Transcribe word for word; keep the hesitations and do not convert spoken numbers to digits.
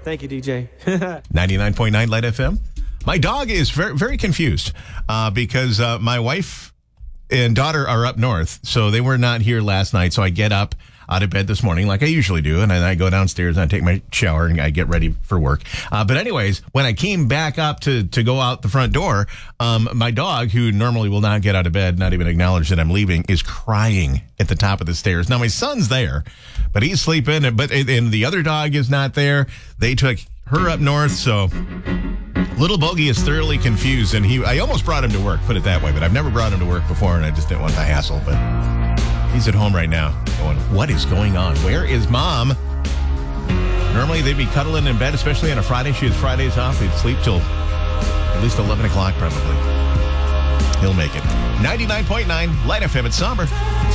Thank you, D J. ninety-nine point nine Light F M. My dog is very, very confused uh, because uh, my wife and daughter are up north, so they were not here last night. So I get up out of bed this morning like I usually do, and then I go downstairs and I take my shower and I get ready for work. Uh, but anyways, when I came back up to, to go out the front door, um, my dog, who normally will not get out of bed, not even acknowledge that I'm leaving, is crying at the top of the stairs. Now, my son's there, but he's sleeping, but and the other dog is not there. They took her up north, so little Bogey is thoroughly confused, and he I almost brought him to work, put it that way, but I've never brought him to work before, and I just didn't want the hassle, but he's at home right now going, what is going on? Where is Mom? Normally, they'd be cuddling in bed, especially on a Friday. She has Fridays off. They'd sleep till at least eleven o'clock, probably. He'll make it. ninety-nine point nine Light F M at Somber.